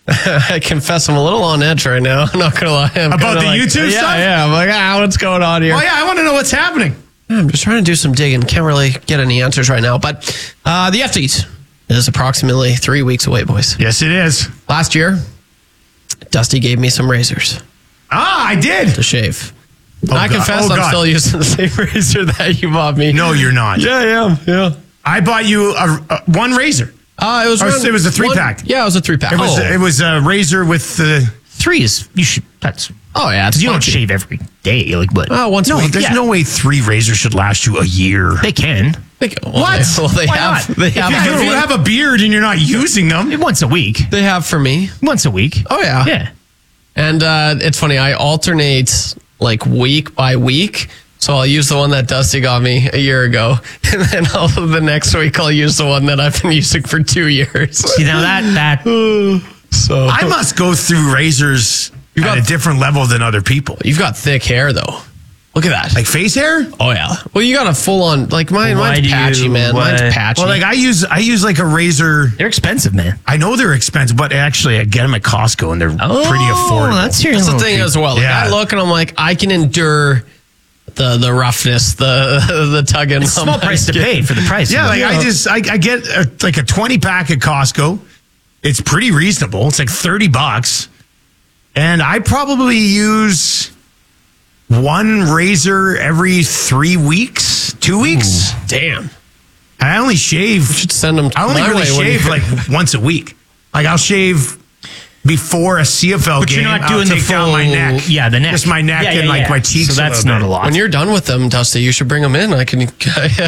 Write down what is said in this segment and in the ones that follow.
I confess I'm a little on edge right now. I'm not going to lie. About the YouTube stuff? Yeah. I'm like, what's going on here? Oh, yeah, I want to know what's happening. I'm just trying to do some digging. Can't really get any answers right now. But the FTs is approximately 3 weeks away, boys. Yes, it is. Last year, Dusty gave me some razors I did. to shave. Oh, I God. confess I'm still using the same razor that you bought me. No, you're not. Yeah, I am. Yeah. I bought you one razor. It was a 3-pack. Yeah, it was a 3-pack. It was a razor with the... 3 is, you should, that's... Oh, yeah. You don't shave every day, like, but... Oh, once a week. There's no way 3 razors should last you a year. They can. What? They Why have. not? They If have. you have a beard and you're not using them... Once a week. They have for me. Once a week. Oh, yeah. Yeah. And it's funny. I alternate like week by week. So I'll use the one that Dusty got me a year ago, and then the next week I'll use the one that I've been using for 2 years. See, now that So I must go through razors at a different level than other people. you've got thick hair though. Look at that. Like face hair? Oh yeah. Well, you got a full on like mine's patchy, man. Mine's patchy. Well, like I use like a razor. they're expensive, man. I know they're expensive, but actually I get them at Costco and they're pretty affordable. That's your That's the little thing treat. as well. Like, Yeah. I look and I'm like, I can endure the roughness, the tugging. It's a small price to pay for the price. Yeah, like Yeah. I get like a 20-pack at Costco. It's pretty reasonable. It's like $30, and I probably use one razor every 3 weeks, 2 weeks. Damn. I only shave. Should send them. I only my really way when shave you- like once a week. Like I'll shave before a CFL But game. you're not I'll doing the take down full... my neck. Yeah, the neck. Just my neck and like my cheeks. So that's a little not a bit. lot. When you're done with them, Dusty, you should bring them in. I can. You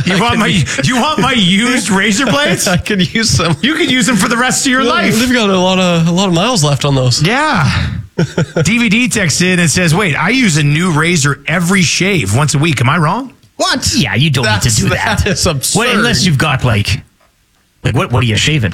want my used razor blades? I could use them. You could use them for the rest of your life. They've got a lot of miles left on those. Yeah. DVD texts in and says, "Wait, I use a new razor every shave once a week. Am I wrong?" What? Yeah, you don't need to do that. That is absurd. Well, unless you've got like what are you shaving?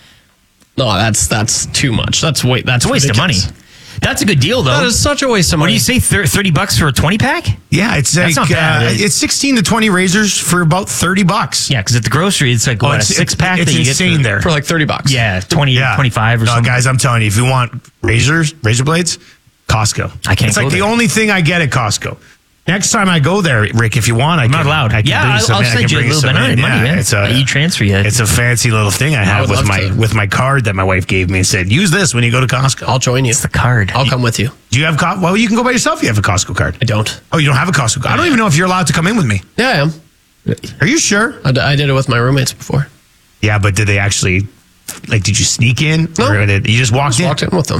No, that's too much. That's It's a waste of money. ridiculous. That's a good deal, though. That is such a waste of What money. do you say, $30 for a 20-pack? Yeah, it's That's like not bad. it's 16 to 20 razors for about $30. Yeah, because at the grocery, it's like, what, a it's 6-pack it's that you insane get for, there. For like $30. Yeah, 20, Yeah. 25 or no, something. guys, I'm telling you, if you want razor blades, Costco. I can't It's like go the there. only thing I get at Costco. Next time I go there, Rick, if you want, I'm not allowed. I can Yeah, bring some I'll in. I send can you a bring little some bit of in. money, Yeah, man. it's a e-transfer you. It's a fancy little thing I have would love to. with my card that my wife gave me and said, use this when you go to Costco. I'll join you. It's the card. I'll come with you. Do you have well, you can go by yourself if you have a Costco card. I don't. Oh, you don't have a Costco card? I don't even know if you're allowed to come in with me. Yeah, I am. Are you sure? I did it with my roommates before. Yeah, but did they actually, like, did you sneak in? No. Or you just walked in? Walked in with them.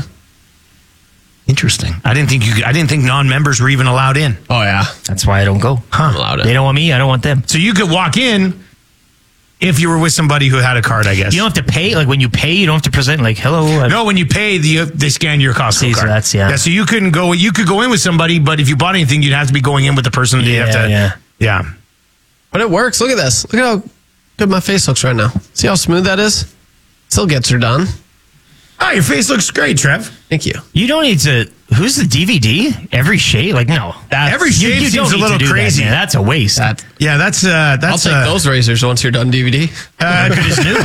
Interesting. I didn't think non-members were even allowed in. Oh yeah, That's why I don't go. I'm allowed it. They don't want me. I don't want them. So you could walk in if you were with somebody who had a card, I guess. You don't have to pay. Like when you pay, you don't have to present like, hello. No, when you pay, they scan your Costco See, so card. that's- yeah. So you couldn't go. You could go in with somebody, but if you bought anything, you'd have to be going in with the person. That you have to. Yeah. But it works. Look at this. Look at how good my face looks right now. See how smooth that is? Still gets her done. Oh, your face looks great, Trev. Thank you. You don't need to. Who's the DVD? Every shade? Like, no. Every shade seems don't a need little to do that, crazy. man. That's a waste. Yeah, that's. I'll take those razors once you're done DVD. Just new.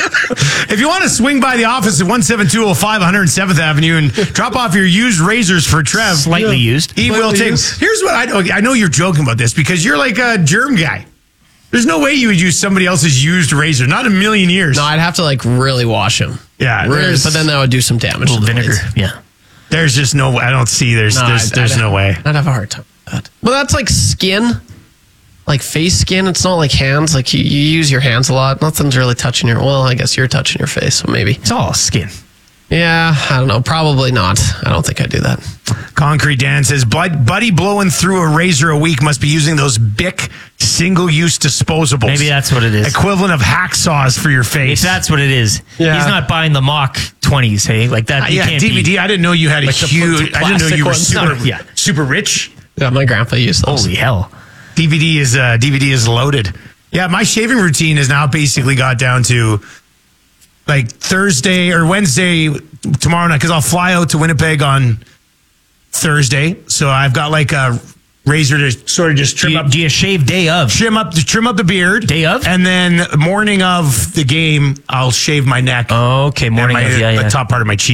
If you want to swing by the office at 17205 107th Avenue and drop off your used razors for Trev, Slightly used. he will Slightly take. used. Here's what I know you're joking about this because you're like a germ guy. There's no way you would use somebody else's used razor. Not a million years. No, I'd have to like really wash them. Yeah, really, there's- but then that would do some damage. A little to the vinegar. blades. Yeah. There's just no. I don't see. There's no way. I'd have a hard time with that. Well, that's like skin, like face skin. It's not like hands. Like you use your hands a lot. Nothing's really touching your. Well, I guess you're touching your face, so maybe. It's all skin. Yeah, I don't know. Probably not. I don't think I do that. Concrete Dan says, buddy blowing through a razor a week must be using those Bic single-use disposables. Maybe that's what it is. Equivalent of hacksaws for your If face. that's what it is, Yeah. he's not buying the mock 20s. Hey, like that. You yeah, can't DVD. Be, I didn't know you had a Like the huge. I didn't know plastic you were ones. super, No, yeah. super rich. Yeah, my grandpa used those. holy hell! DVD is loaded. Yeah, my shaving routine has now basically got down to like Thursday or Wednesday tomorrow night because I'll fly out to Winnipeg on Thursday. So I've got like a razor to sort of just trim up. Do you shave day of? Trim up the beard. Day of? And then morning of the game, I'll shave my neck. Oh, okay, morning and of. Yeah, the yeah. top part of my cheek.